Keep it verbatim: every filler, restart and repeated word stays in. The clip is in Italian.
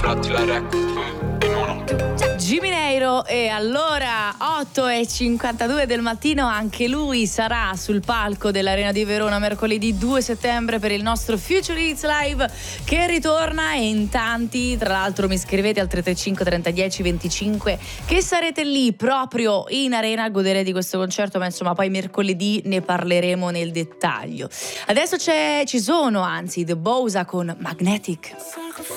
Attila Records, eh, in uno. Jimmy Neiro, e allora otto e cinquantadue del mattino anche lui sarà sul palco dell'Arena di Verona mercoledì due settembre per il nostro Future Hits Live che ritorna, e in tanti tra l'altro mi scrivete al tre tre cinque trenta dieci venticinque che sarete lì proprio in arena a godere di questo concerto, ma insomma poi mercoledì ne parleremo nel dettaglio. Adesso c'è, ci sono anzi The Bosa con Magnetic.